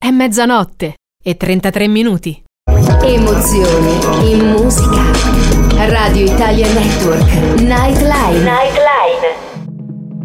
È mezzanotte e 33 minuti. Emozioni in musica. Radio Italia Network. Nightline.